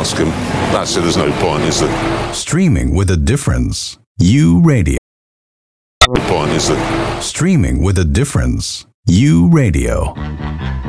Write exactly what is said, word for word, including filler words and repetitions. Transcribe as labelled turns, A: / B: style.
A: ask them. That's it, there's no point, is there?
B: Streaming with a difference. You Radio.
A: The point is that
B: Streaming with a difference. You Radio.